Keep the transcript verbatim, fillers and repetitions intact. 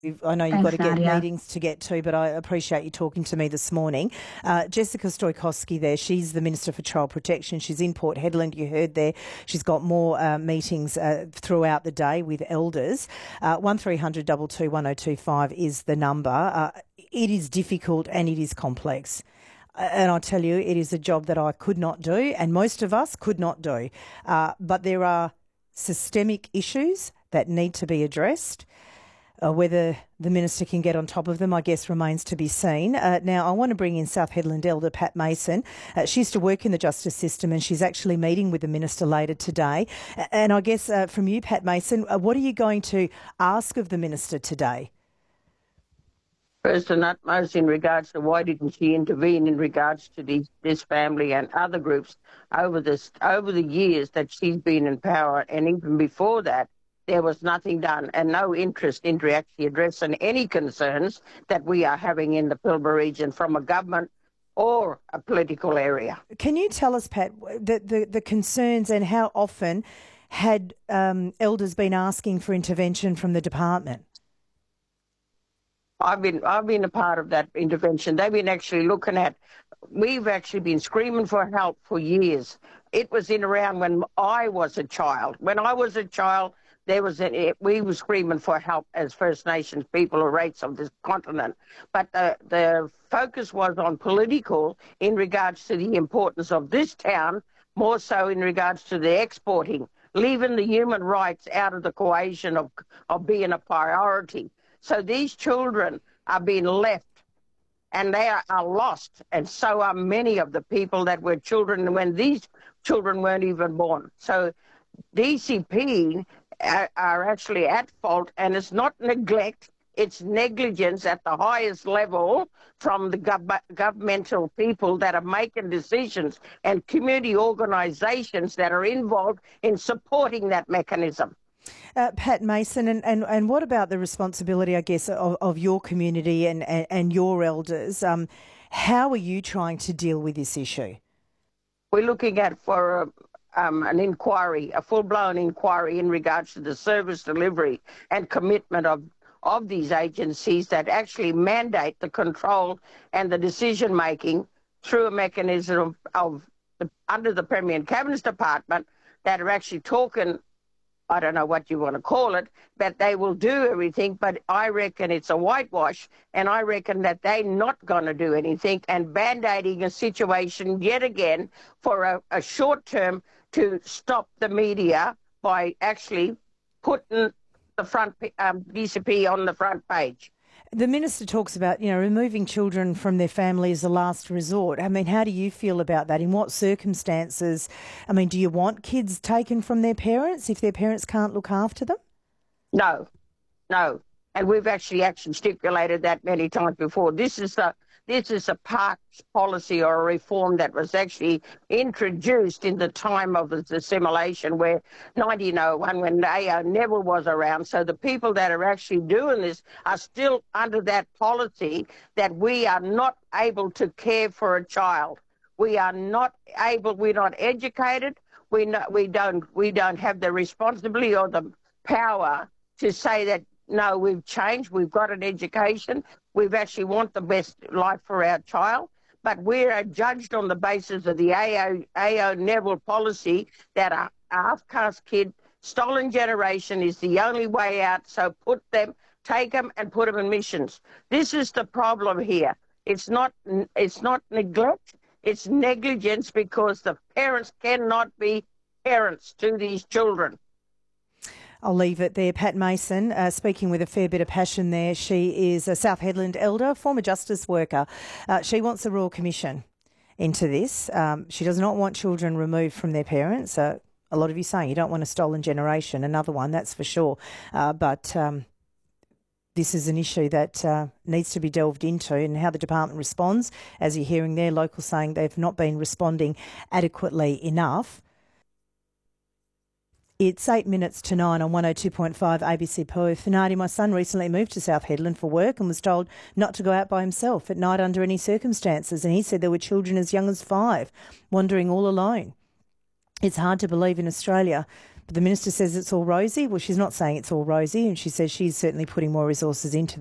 I know you've Thanks, got to get Nadia. meetings to get to, but I appreciate you talking to me this morning. Uh, Jessica Stoikowski there, she's the Minister for Child Protection. She's in Port Hedland, you heard there. She's got more uh, meetings uh, throughout the day with elders. Uh, one three hundred two two one oh two five is the number. Uh, it is difficult and it is complex. And I tell you, it is a job that I could not do, and most of us could not do. Uh, but there are systemic issues that need to be addressed. Uh, whether the minister can get on top of them, I guess, remains to be seen. Uh, now, I want to bring in South Hedland Elder Pat Mason. Uh, she used to work in the justice system, and she's actually meeting with the minister later today. And I guess uh, from you, Pat Mason, uh, what are you going to ask of the minister today? First and utmost, in regards to why didn't she intervene in regards to these, this family and other groups over this over the years that she's been in power, and even before that, there was nothing done and no interest into actually addressing any concerns that we are having in the Pilbara region from a government or a political area. Can you tell us, Pat, the, the, the concerns and how often had um, elders been asking for intervention from the department? I've been I've been a part of that intervention. They've been actually looking at, we've actually been screaming for help for years. It was in around when I was a child. When I was a child, there was a, we were screaming for help as First Nations people or race of this continent. But the, the focus was on political in regards to the importance of this town, more so in regards to the exporting, leaving the human rights out of the equation of, of being a priority. So these children are being left and they are, are lost, and so are many of the people that were children when these children weren't even born. So D C P are, are actually at fault, and it's not neglect, it's negligence at the highest level from the gov governmental people that are making decisions and community organisations that are involved in supporting that mechanism. Uh, Pat Mason, and, and, and what about the responsibility, I guess, of, of your community and, and, and your elders? Um, how are you trying to deal with this issue? We're looking at for a, um, an inquiry, a full-blown inquiry in regards to the service delivery and commitment of, of these agencies that actually mandate the control and the decision-making through a mechanism of, of the, under the Premier and Cabinet's Department that are actually talking, I don't know what you want to call it, but they will do everything. But I reckon it's a whitewash, and I reckon that they're not going to do anything and band-aiding a situation yet again for a, a short term to stop the media by actually putting the front um, D C P on the front page. The minister talks about, you know, removing children from their family as a last resort. I mean, how do you feel about that? In what circumstances? I mean, do you want kids taken from their parents if their parents can't look after them? No, no. And we've actually actually stipulated that many times before. This is a this is a parks policy or a reform that was actually introduced in the time of the assimilation, where nineteen oh one, when A O Neville was around. So the people that are actually doing this are still under that policy that we are not able to care for a child. We are not able. We're not educated. We no, we don't we don't have the responsibility or the power to say that, no, we've changed, we've got an education, we've actually want the best life for our child, but we're judged on the basis of the A O Neville policy that a half-caste kid, stolen generation is the only way out, so put them, take them and put them in missions. This is the problem here. It's not, it's not neglect, it's negligence, because the parents cannot be parents to these children. I'll leave it there. Pat Mason, uh, speaking with a fair bit of passion there. She is a South Hedland elder, former justice worker. Uh, she wants a Royal Commission into this. Um, she does not want children removed from their parents. Uh, a lot of you saying you don't want a stolen generation, another one, that's for sure. Uh, but um, this is an issue that uh, needs to be delved into, and how the department responds. As you're hearing there, locals saying they've not been responding adequately enough. It's eight minutes to nine on one oh two point five A B C Perth. Nadia, my son recently moved to South Hedland for work and was told not to go out by himself at night under any circumstances. And he said there were children as young as five wandering all alone. It's hard to believe in Australia But the minister says it's all rosy. Well, she's not saying it's all rosy, and she says she's certainly putting more resources into that.